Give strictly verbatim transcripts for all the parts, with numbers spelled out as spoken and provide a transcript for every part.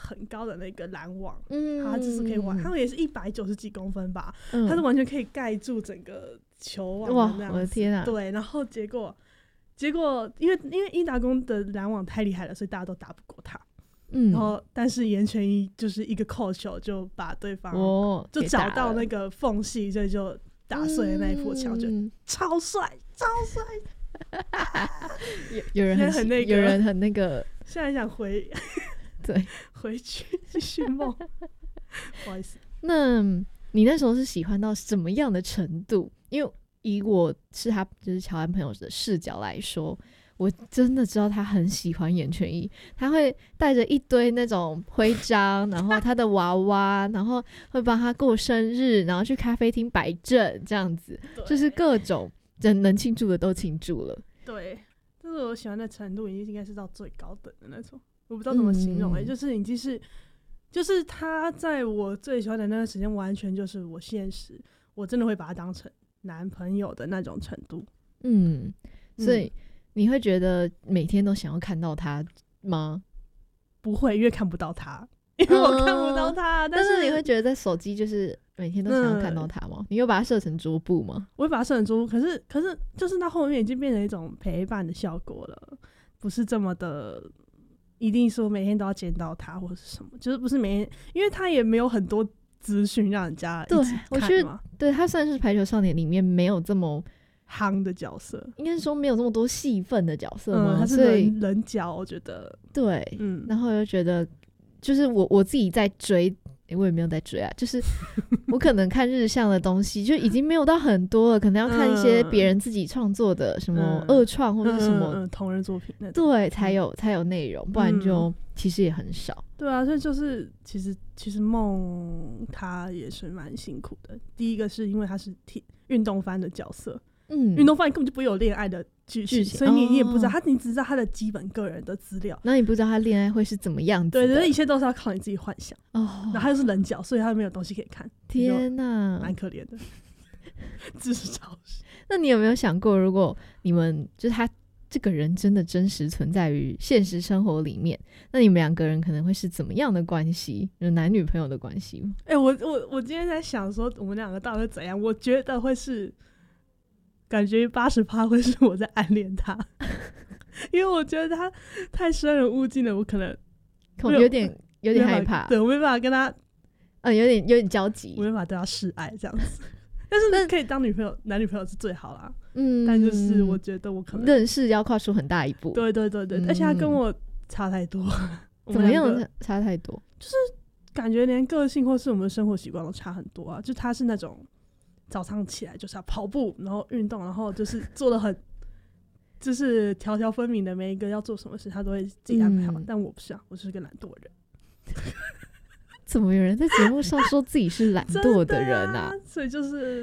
很高的那个拦网， 嗯， 它就是可以玩，他们也是一百九十几公分吧， 嗯， 它是完全可以盖住整个球网的那样子。 哇，我的天啊！ 对，然后结果结果因为因为伊达公的拦网太厉害了，所以大家都打不过他。嗯，然后但是岩泉一就是一个扣球就把对方、哦、就找到那个缝隙，所以就打碎了那一幅墙，就超帅超帅。 有有人 很, 很那个，有人很那个， 现在想回对回去继续梦。不好意思， 那你那时候是喜欢到什么样的程度？因为以我是他就是乔安朋友的视角来说，我真的知道他很喜欢岩泉一，他会带着一堆那种徽章，然后他的娃娃，然后会帮他过生日，然后去咖啡厅摆阵，这样子，就是各种人能庆祝的都庆祝了。 对，就是我喜欢的程度已经应该是到最高等的那种，我不知道怎么形容哎、欸嗯，就是已经是，就是他在我最喜欢的那段时间，完全就是我现实，我真的会把他当成男朋友的那种程度。 嗯，所以你会觉得每天都想要看到他吗？ 不会，因为看不到他，因为我看不到他。嗯、但, 是但是你会觉得在手机就是每天都想要看到他吗？嗯、你有把它设成桌布吗？ 我会把它设成桌布，可是可是就是到后面已经变成一种陪伴的效果了，不是这么的一定说每天都要见到他或是什么，就是不是每天，因为他也没有很多资讯让人家一起看嘛。 对，我觉得对他算是排球少年里面没有这么夯的角色， 应该是说没有这么多戏份的角色吗？ 嗯、他是人人角，我觉得对，嗯，然后我就觉得，就是我我自己在追，欸、我也没有在追啊，就是我可能看日向的东西就已经没有到很多了，可能要看一些别人自己创作的什么二创或者什么、 嗯嗯嗯、同人作品那种，对，才有才有内容，不然就其实也很少。 对啊，所以就是其实其实梦他也是蛮辛苦的。第一个是因为他是运动番的角色。嗯，运动番根本就不会有恋爱的剧情，所以你、哦、你也不知道他，你只知道他的基本个人的资料， 那你不知道他恋爱会是怎么样子的。 对对，一切都是要靠你自己幻想哦。然后他又是人角，所以他没有东西可以看。 天哪， 蛮可怜的，自嘲。 那你有没有想过，如果你们就是他这个人真的真实存在于现实生活里面，那你们两个人可能会是怎么样的关系？有男女朋友的关系吗？ 哎、欸，我我我今天在想说，我们两个到底会怎样？我觉得会是。感觉八十趴会是我在暗恋他，因为我觉得他太生人勿近了，我可能有点有点害怕， 对我没办法跟他， 嗯，有点有点交集， 我没办法对他示爱这样子。但是可以当女朋友，男女朋友是最好啦。嗯，但就是我觉得我可能认识要跨出很大一步。 对对对对，嗯、而且他跟我差太多， 怎么样差太多？ 就是感觉连个性或是我们的生活习惯都差很多啊。就他是那种。早上起来就是要跑步，然后运动，然后就是做的很，就是条条分明的，每一个要做什么事他都会自己安排好。嗯、但我不是啊，我是个懒惰人。 怎么有人在节目上说自己是懒惰的人啊？ 啊所以就是，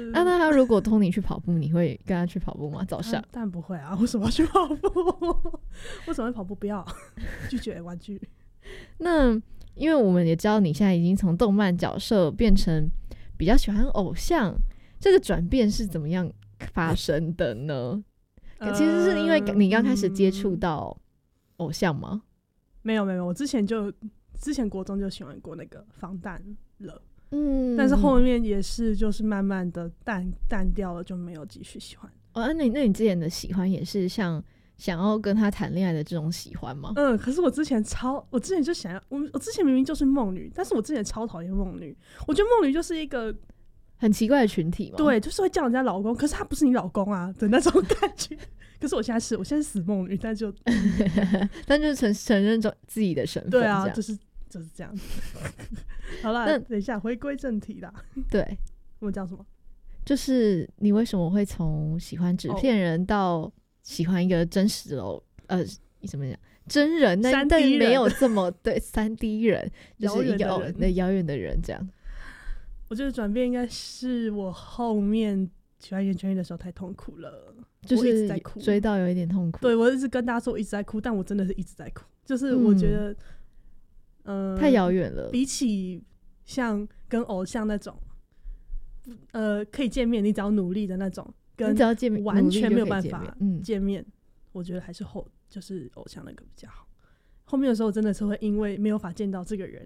啊，那他如果托你去跑步，你会跟他去跑步吗？早上？ 当然不会啊！为什么要去跑步？为什么要跑步？不要拒绝玩具。 那因为我们也知道你现在已经从动漫角色变成比较喜欢偶像。这个转变是怎么样发生的呢？呃、其实是因为你刚开始接触到偶像吗？ 嗯、没有没有，我之前就之前国中就喜欢过那个防弹了，嗯，但是后面也是就是慢慢的淡淡掉了，就没有继续喜欢。 哦，那你那你之前的喜欢也是像想要跟他谈恋爱的这种喜欢吗？ 嗯，可是我之前超，我之前就想要，我我之前明明就是梦女，但是我之前超讨厌梦女，我觉得梦女就是一个。 很奇怪的群体嘛， 对，就是会叫人家老公，可是他不是你老公啊的那种感觉。可是我现在是，我现在是死梦女，但就， 但就是承承认自己的身份， 对啊，就是就是这样子。好啦，那等一下回归正题啦。 对， 我们讲什么？ 就是你为什么会从喜欢纸片人到喜欢一个真实的、哦、呃，怎么讲？真人，但但没有这么对三 D 人，就是一个哦，那遥远的人这样。 我觉得转变应该是我后面喜欢岩泉一的时候太痛苦了， 就是我一直在哭， 追到有一点痛苦。 对，我一直跟大家说我一直在哭，但我真的是一直在哭。就是我觉得，嗯，呃、 太遥远了。 比起像跟偶像那种，呃，可以见面，你只要努力的那种，跟完全没有办法见面，嗯、我觉得还是后就是偶像那个比较好。后面的时候真的是会因为没有法见到这个人。